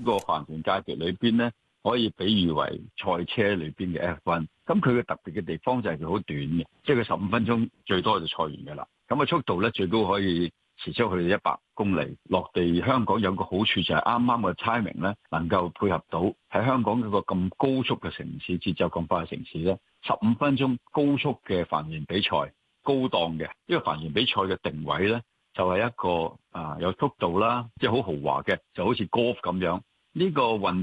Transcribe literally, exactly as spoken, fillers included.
個帆船界別裏邊咧，可以比喻為賽車裏邊嘅 F 一。咁佢嘅特別嘅地方就係佢好短嘅，即係佢十五分鐘最多就賽完㗎啦。咁啊速度咧最高可以時速去到一百公里。落地香港有個好處就係啱啱嘅 timing 咧，能夠配合到喺香港嗰個咁高速嘅城市，節奏咁快嘅城市咧，十五分鐘高速嘅帆船比賽，高檔嘅。呢個帆船比賽嘅定位咧，就係一個啊有速度啦，即係好豪華嘅，就好似 golf 咁樣。呢個運